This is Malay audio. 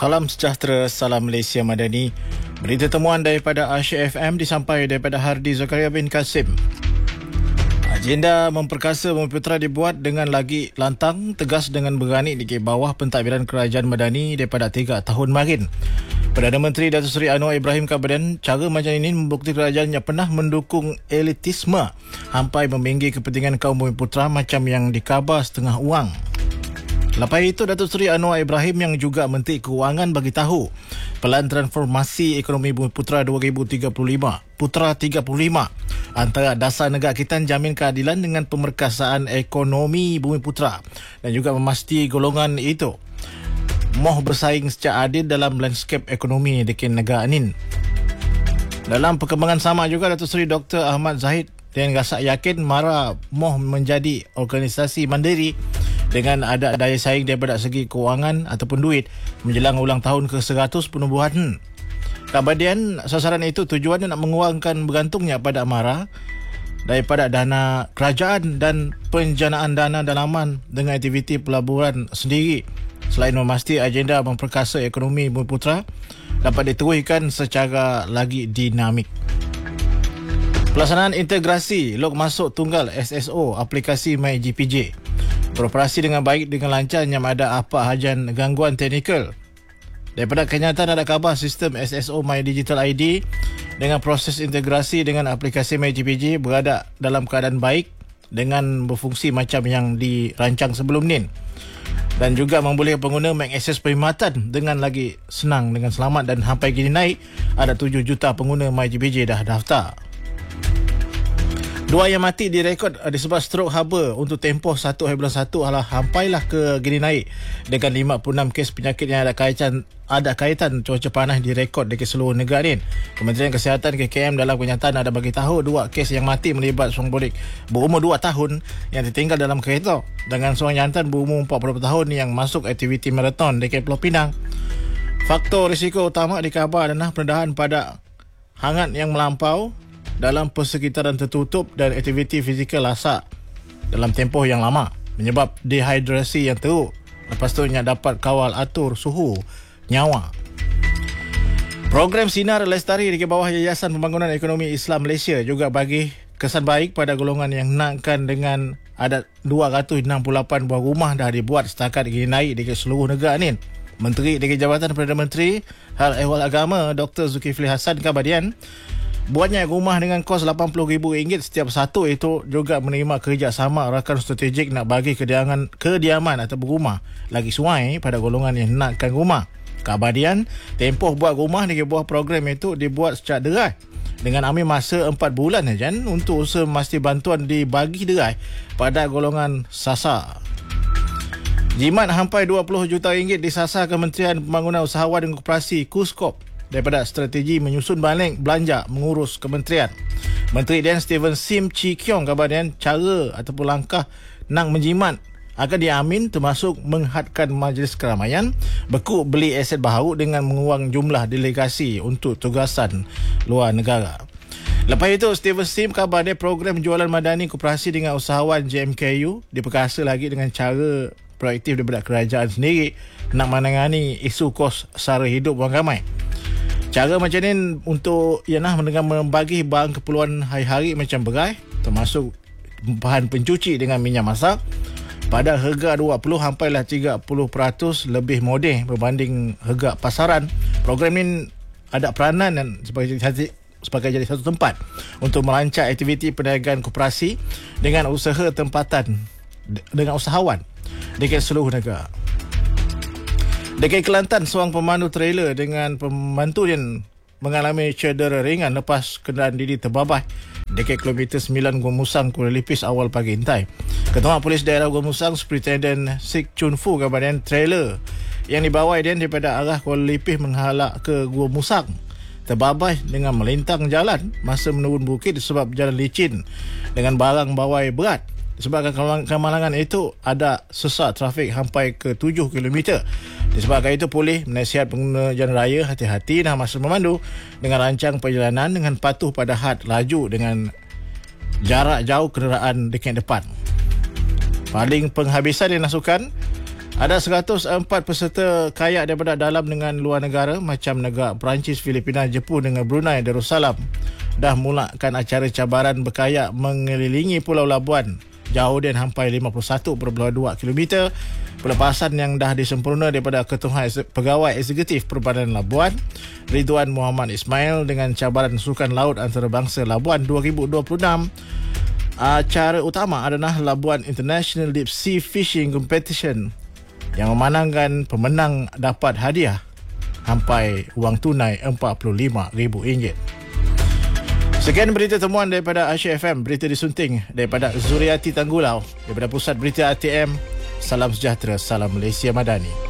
Salam sejahtera, salam Malaysia Madani. Berita temuan daripada Asia FM disampai daripada Hardi Zakaria bin Kasim. Agenda memperkasa Bumi Putera dibuat dengan lagi lantang, tegas dengan berani di bawah pentadbiran Kerajaan Madani daripada 3 tahun marin. Perdana Menteri Datuk Seri Anwar Ibrahim Kabadan, cara macam ini membukti kerajaannya pernah mendukung elitisme sampai meminggi kepentingan kaum Bumi Putera macam yang dikabar setengah uang. Lepas itu, Datuk Seri Anwar Ibrahim yang juga Menteri Kewangan bagi tahu Pelan Transformasi Ekonomi Bumi Putera 2035 antara dasar negara kita jamin keadilan dengan pemerkasaan ekonomi Bumi Putera dan juga memastikan golongan itu moh bersaing secara adil dalam lanskap ekonomi di negara ini. Dalam perkembangan sama juga, Datuk Seri Dr. Ahmad Zahid dan rasak yakin MARA moh menjadi organisasi mandiri dengan ada daya saing daripada segi kewangan ataupun duit menjelang ulang tahun ke-100 penubuhan. Kemudian sasaran itu tujuannya nak mengurangkan bergantungnya pada MARA daripada dana kerajaan dan penjanaan dana dalaman dengan aktiviti pelaburan sendiri, selain memastikan agenda memperkasa ekonomi Bumi Putera dapat diteruskan secara lagi dinamik. Pelaksanaan integrasi log masuk tunggal SSO aplikasi MyGPJ beroperasi dengan baik dengan lancar, yang ada apa hajan gangguan teknikal. Daripada kenyataan ada khabar sistem SSO My Digital ID dengan proses integrasi dengan aplikasi MyGPJ berada dalam keadaan baik dengan berfungsi macam yang dirancang sebelum ni, dan juga membolehkan pengguna mengakses perkhidmatan dengan lagi senang dengan selamat, dan sampai kini naik ada 7 juta pengguna MyGPJ dah daftar. 2 yang mati direkod disebab strok haba untuk tempoh 1.1 sampailah ke gini naik dengan 56 kes penyakit yang ada kaitan cuaca panas direkod di seluruh negara ni. Kementerian Kesihatan KKM dalam kenyataan ada bagi tahu 2 kes yang mati melibat seorang budak berumur 2 tahun yang tertinggal dalam kereta dengan seorang jantan berumur 40 tahun yang masuk aktiviti maraton di Pulau Pinang. Faktor risiko utama dikabar adalah pendedahan pada hangat yang melampau dalam persekitaran tertutup dan aktiviti fizikal lasak dalam tempoh yang lama menyebab dehidrasi yang teruk. Lepas tu dapat kawal atur suhu nyawa. Program Sinar Lestari di bawah Yayasan Pembangunan Ekonomi Islam Malaysia juga bagi kesan baik pada golongan yang nakkan dengan ada 268 buah rumah dah dibuat setakat ini naik di seluruh negara ni. Menteri di Jabatan Perdana Menteri Hal Ehwal Agama Dr. Zulkifli Hasan Kabadian buatnya rumah dengan kos RM80,000 setiap satu itu juga menerima kerjasama rakan strategik nak bagi kediaman atau berumah lagi sesuai pada golongan yang nakkan rumah. Kabadian, tempoh buat rumah di bawah program itu dibuat secara derai dengan ambil masa 4 bulan saja untuk usaha memastikan bantuan dibagi derai pada golongan sasar. Jimat sampai RM20 juta disasar Kementerian Pembangunan Usahawan dan Koperasi KUSKOP daripada strategi menyusun balik belanja mengurus kementerian. Menteri Dan Steven Sim Chi Kiong kabarnya cara ataupun langkah nak menjimat akan diamin termasuk menghadkan majlis keramaian, beku beli aset baharu dengan mengurang jumlah delegasi untuk tugasan luar negara. Lepas itu, Steven Sim kabarnya program jualan madani koperasi dengan usahawan JMKU diperkasa lagi dengan cara proaktif daripada kerajaan sendiri nak menangani isu kos sara hidup orang ramai. Cara macam ni untuk dengan membagi barang keperluan hari-hari macam berai, termasuk bahan pencuci dengan minyak masak pada harga 20 sampailah 30% lebih modeh berbanding harga pasaran. Program ini ada peranan dan sebagai jadi satu tempat untuk merancang aktiviti perniagaan koperasi dengan usaha tempatan dengan usahawan di seluruh negara. Dekat Kelantan, seorang pemandu trailer dengan pembantu yang mengalami cedera ringan lepas kenderaan diri terbabas dekat kilometer 9 Gua Musang, Kuala Lipis awal pagi intai. Ketua Polis Daerah Gua Musang, Superintendent Sik Chun Fu kabarnya trailer yang dibawa dia daripada arah Kuala Lipis menghalak ke Gua Musang terbabas dengan melintang jalan masa menurun bukit sebab jalan licin dengan barang bawai berat. Disebabkan kemalangan itu ada sesak trafik sampai ke 7 km. Disebabkan itu polis menasihat pengguna jalan raya hati-hati dalam masa memandu dengan rancang perjalanan dengan patuh pada had laju dengan jarak jauh kenderaan dekat depan. Paling penghabisan dinasukan Ada 104 peserta kayak daripada dalam dengan luar negara macam negara Perancis, Filipina, Jepun dengan Brunei Darussalam dah mulakan acara cabaran berkayak mengelilingi Pulau Labuan jauh dan hampai 51.2 km. Pelepasan yang dah disempurna daripada Ketua Pegawai Eksekutif Perbanan Labuan Ridwan Muhammad Ismail dengan cabaran sukan laut antarabangsa Labuan 2026. Acara utama adalah Labuan International Deep Sea Fishing Competition yang memanangkan pemenang dapat hadiah sampai wang tunai RM45,000. Sekian berita temuan daripada Asia FM, berita disunting daripada Zuriati Tanggulau, daripada Pusat Berita ATM. Salam sejahtera, salam Malaysia Madani.